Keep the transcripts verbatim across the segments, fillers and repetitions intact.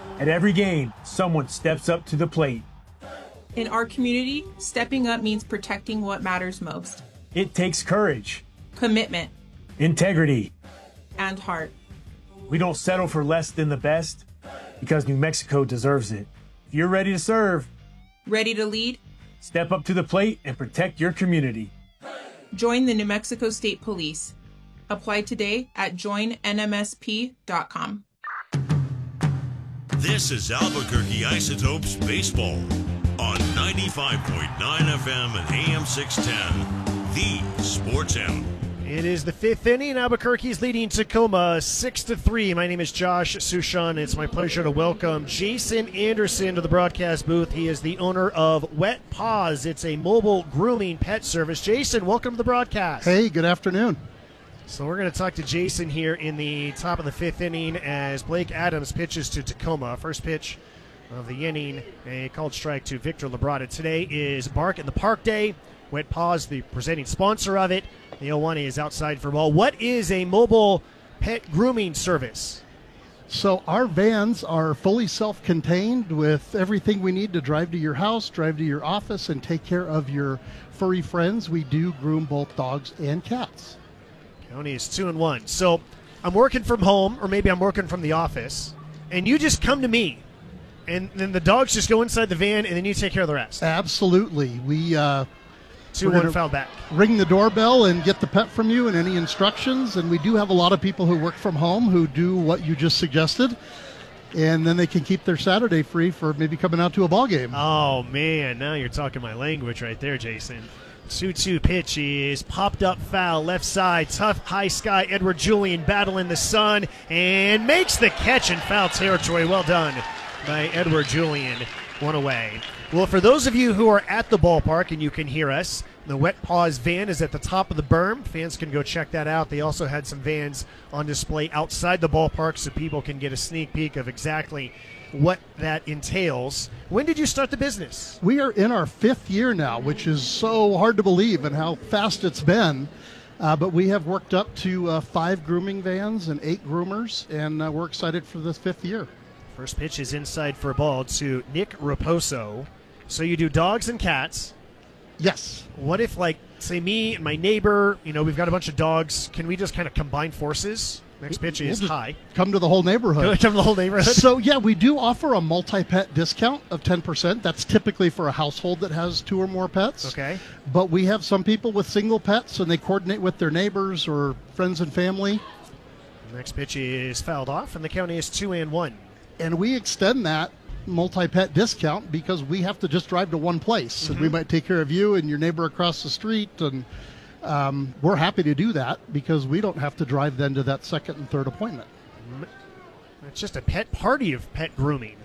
At every game, someone steps up to the plate. In our community, stepping up means protecting what matters most. It takes courage, Commitment, integrity. and heart. We don't settle for less than the best because New Mexico deserves it. If you're ready to serve, Ready to lead? step up to the plate and protect your community. Join the New Mexico State Police. Apply today at join N M S P dot com. This is Albuquerque Isotopes Baseball on ninety-five point nine F M and A M six ten, the Sports Animal. It is the fifth inning. Albuquerque's leading Tacoma six to three. My name is Josh Sushan. It's my pleasure to welcome Jason Anderson to the broadcast booth. He is the owner of Wet Paws. It's a mobile grooming pet service. Jason, welcome to the broadcast. Hey, good afternoon. So we're going to talk to Jason here in the top of the fifth inning as Blake Adams pitches to Tacoma. First pitch of the inning, a called strike to Victor Labrada. Today is Bark in the Park Day. Wet Paws, the presenting sponsor of it. The oh one is outside for ball. What is a mobile pet grooming service? So our vans are fully self-contained with everything we need to drive to your house, drive to your office, and take care of your furry friends. We do groom both dogs and cats. County is two and one. So I'm working from home, or maybe I'm working from the office, and you just come to me, and then the dogs just go inside the van, and then you take care of the rest. Absolutely. We uh, two one foul back. Ring the doorbell and get the pet from you and any instructions. And we do have a lot of people who work from home who do what you just suggested. And then they can keep their Saturday free for maybe coming out to a ball game. Oh, man. Now you're talking my language right there, Jason. two two pitch is popped up foul, left side, tough high sky. Edward Julian battling the sun and makes the catch in foul territory. Well done by Edward Julian. One away. Well, for those of you who are at the ballpark and you can hear us, the Wet Paws van is at the top of the berm. Fans can go check that out. They also had some vans on display outside the ballpark so people can get a sneak peek of exactly what that entails. When did you start the business? We are in our fifth year now, which is so hard to believe and how fast it's been. Uh, but we have worked up to uh, five grooming vans and eight groomers, and uh, we're excited for this fifth year. First pitch is inside for a ball to Nick Raposo. So you do dogs and cats. Yes. What if, like, say me and my neighbor, you know, we've got a bunch of dogs. Can we just kind of combine forces? Next pitch We'll is just high. Come to the whole neighborhood. Come to the whole neighborhood. So, yeah, we do offer a multi-pet discount of ten percent. That's typically for a household that has two or more pets. Okay. But we have some people with single pets, and they coordinate with their neighbors or friends and family. Next pitch is fouled off, and the county is two and one. And we extend that multi-pet discount because we have to just drive to one place. Mm-hmm. And we might take care of you and your neighbor across the street. And um, we're happy to do that because we don't have to drive then to that second and third appointment. It's just a pet party of pet grooming.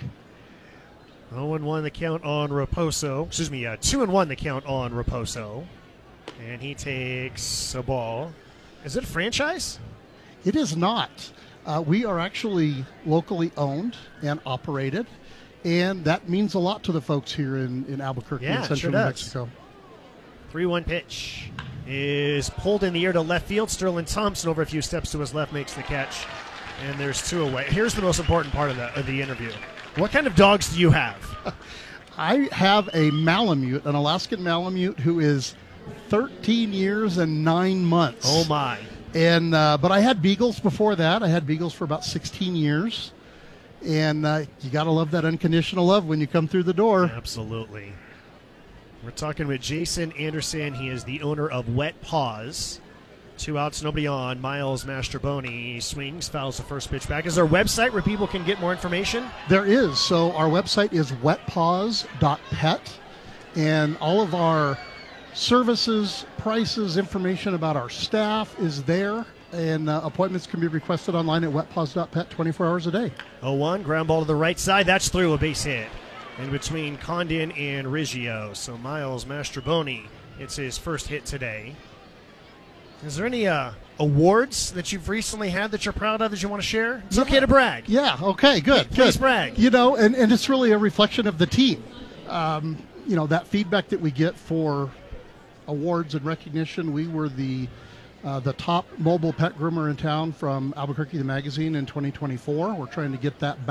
oh and one the count on Raposo. Excuse me, uh, two and one the count on Raposo. And he takes a ball. Is it a franchise? It is not. Uh, we are actually locally owned and operated, and that means a lot to the folks here in, in Albuquerque Yeah, and it Central sure New does. Mexico. three one pitch is pulled in the air to left field. Sterling Thompson over a few steps to his left makes the catch, and there's two away. Here's the most important part of the, of the interview. What kind of dogs do you have? I have a Malamute, an Alaskan Malamute, who is thirteen years and nine months. Oh, my. And uh, but I had Beagles before that. I had Beagles for about sixteen years. And uh, you got to love that unconditional love when you come through the door. Absolutely. We're talking with Jason Anderson. He is the owner of Wet Paws. Two outs, nobody on. Miles Mastroboni swings, fouls the first pitch back. Is there a website where people can get more information? There is. So our website is wet paws dot pet. And all of our services, prices, information about our staff is there. And uh, appointments can be requested online at wet paws dot pet twenty-four hours a day. oh one, ground ball to the right side. That's through, a base hit. In between Condon and Riggio. So Miles Mastroboni, it's his first hit today. Is there any uh, awards that you've recently had that you're proud of that you want to share? It's okay to brag. Yeah, okay, good. Please good. brag. You know, and, and it's really a reflection of the team. Um, you know, that feedback that we get for awards and recognition. We were the uh, the top mobile pet groomer in town from Albuquerque the Magazine in twenty twenty-four. We're trying to get that back.